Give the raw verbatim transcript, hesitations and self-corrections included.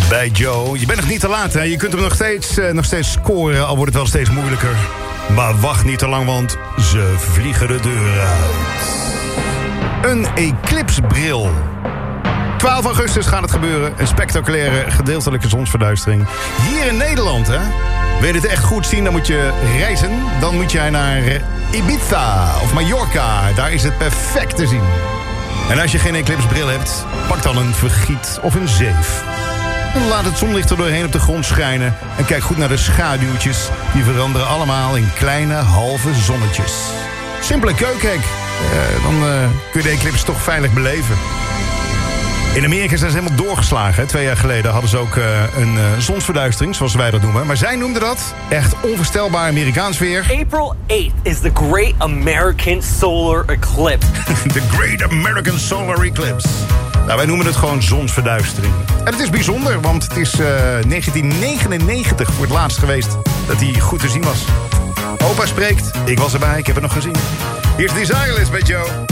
Bij Joe. Je bent nog niet te laat, hè? Je kunt hem nog steeds, uh, nog steeds scoren, al wordt het wel steeds moeilijker. Maar wacht niet te lang, want ze vliegen de deur uit. Een eclipsbril. twaalf augustus gaat het gebeuren. Een spectaculaire gedeeltelijke zonsverduistering. Hier in Nederland, hè? Wil je het echt goed zien, dan moet je reizen. Dan moet jij naar Ibiza of Mallorca. Daar is het perfect te zien. En als je geen eclipsbril hebt, pak dan een vergiet of een zeef. En laat het zonlicht er doorheen op de grond schijnen. En kijk goed naar de schaduwtjes. Die veranderen allemaal in kleine halve zonnetjes. Simpele keukenhek. Uh, dan uh, kun je de eclipse toch veilig beleven. In Amerika zijn ze helemaal doorgeslagen. Hè. Twee jaar geleden hadden ze ook uh, een uh, zonsverduistering, zoals wij dat noemen. Maar zij noemden dat echt onvoorstelbaar Amerikaans weer. April eighth is the Great American Solar Eclipse. The Great American Solar Eclipse. Nou, wij noemen het gewoon zonsverduistering. En het is bijzonder, want het is uh, negentien negenennegentig voor het laatst geweest dat hij goed te zien was. Opa spreekt, ik was erbij, ik heb het nog gezien. Hier is Desireless bij Joe.